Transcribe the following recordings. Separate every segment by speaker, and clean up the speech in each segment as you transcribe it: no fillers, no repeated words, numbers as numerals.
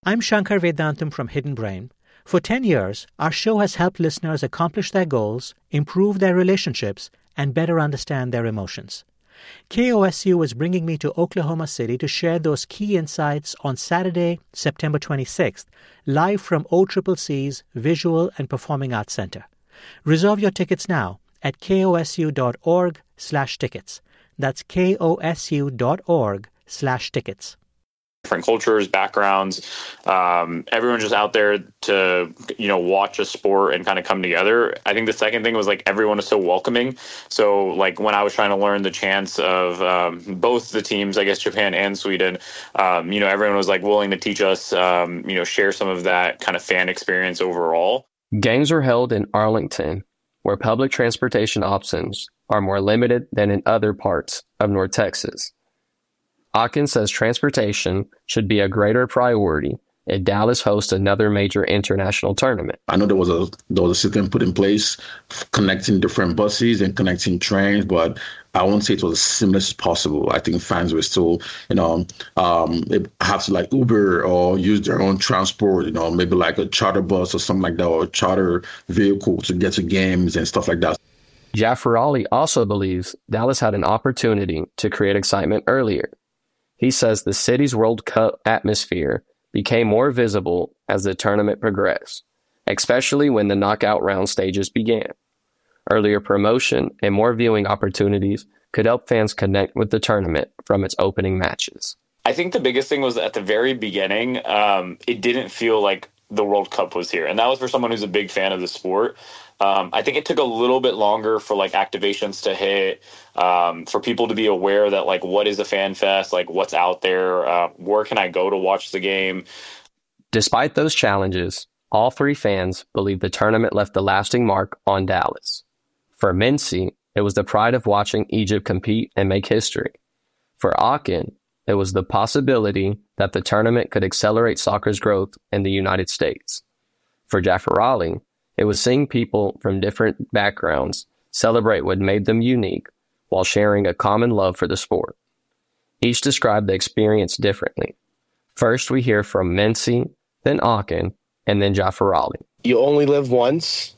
Speaker 1: I'm Shankar Vedantam from Hidden Brain. For 10 years, our show has helped listeners accomplish their goals, improve their relationships, and better understand their emotions. KOSU is bringing me to Oklahoma City to share those key insights on Saturday, September 26th, live from OCCC's Visual and Performing Arts Center. Reserve your tickets now at kosu.org/tickets. That's kosu.org/tickets.
Speaker 2: Different cultures, backgrounds, everyone just out there to, watch a sport and kind of come together. I think the second thing was everyone is so welcoming. So when I was trying to learn the chants of both the teams, I guess Japan and Sweden, everyone was willing to teach us, share some of that kind of fan experience overall.
Speaker 3: Games are held in Arlington, where public transportation options are more limited than in other parts of North Texas. Aachen says transportation should be a greater priority if Dallas hosts another major international tournament.
Speaker 4: I know there was a system put in place connecting different buses and connecting trains, but I won't say it was as seamless as possible. I think fans were still, have to Uber or use their own transport, maybe a charter bus or something like that, or a charter vehicle to get to games and stuff like that.
Speaker 3: Jaffarali also believes Dallas had an opportunity to create excitement earlier. He says the city's World Cup atmosphere became more visible as the tournament progressed, especially when the knockout round stages began. Earlier promotion and more viewing opportunities could help fans connect with the tournament from its opening matches.
Speaker 2: I think the biggest thing was at the very beginning, it didn't feel like the World Cup was here. And that was for someone who's a big fan of the sport. I think it took a little bit longer for activations to hit, for people to be aware that what is a fan fest, what's out there, where can I go to watch the game.
Speaker 3: Despite those challenges, all three fans believe the tournament left a lasting mark on Dallas. For Mincy, it was the pride of watching Egypt compete and make history. For Aachen, it was the possibility that the tournament could accelerate soccer's growth in the United States. For Jaffarali, it was seeing people from different backgrounds celebrate what made them unique while sharing a common love for the sport. Each described the experience differently. First, we hear from Mincy, then Aachen, and then Jaffarali.
Speaker 5: You only live once.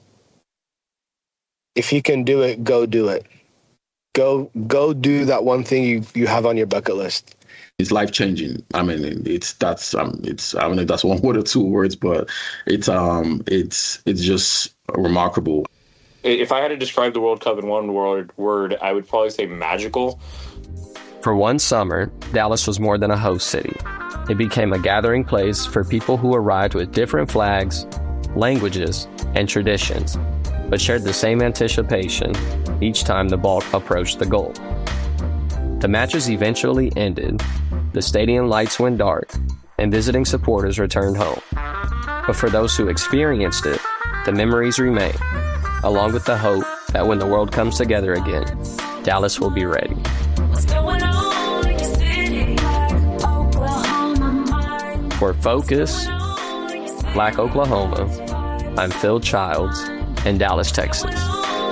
Speaker 5: If you can do it, go do it. Go do that one thing you have on your bucket list.
Speaker 4: It's life-changing. I mean, I don't know if that's one word or two words, but it's just remarkable.
Speaker 2: If I had to describe the World Cup in one word, I would probably say magical.
Speaker 3: For one summer, Dallas was more than a host city. It became a gathering place for people who arrived with different flags, languages, and traditions, but shared the same anticipation each time the ball approached the goal. The matches eventually ended, the stadium lights went dark, and visiting supporters returned home. But for those who experienced it, the memories remain, along with the hope that when the world comes together again, Dallas will be ready. For Focus, Black Oklahoma, I'm Phil Childs in Dallas, Texas.